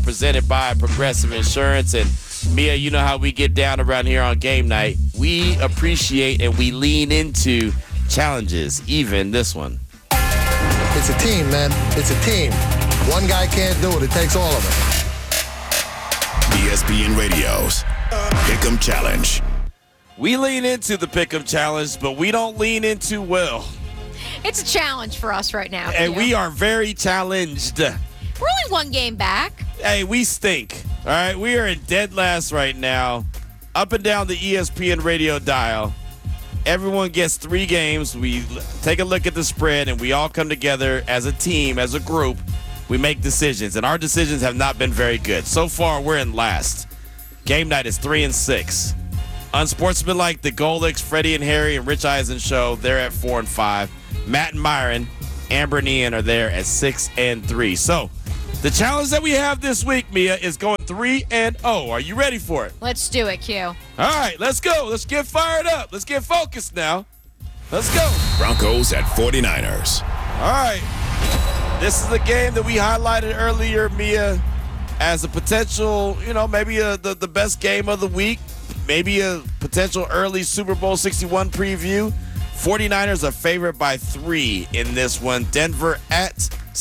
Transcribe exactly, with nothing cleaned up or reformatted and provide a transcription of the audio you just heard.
presented by Progressive Insurance. And Mia, you know how we get down around here on game night. We appreciate and we lean into challenges, even this one. It's a team, man. It's a team. One guy can't do it. It takes all of us. E S P N Radio's Pick'em Challenge. We lean into the Pick'em Challenge, but we don't lean into well. It's a challenge for us right now. And Q. we are very challenged. We're only one game back. Hey, we stink. All right, we are in dead last right now. Up and down the E S P N radio dial. Everyone gets three games. We take a look at the spread, and we all come together as a team, as a group. We make decisions, and our decisions have not been very good. So far, we're in last. Game night is three and six. Unsportsmanlike, the Golics, Freddie and Harry, and Rich Eisen show, they're at four and five. Matt and Myron, Amber and Ian are there at six and three. So, the challenge that we have this week, Mia, is going three and oh. Are you ready for it? Let's do it, Q. All right, let's go. Let's get fired up. Let's get focused now. Let's go. Broncos at forty-niners. All right. This is the game that we highlighted earlier, Mia, as a potential, you know, maybe a, the, the best game of the week, maybe a potential early Super Bowl sixty-one preview. forty-niners are favored by three in this one. Denver at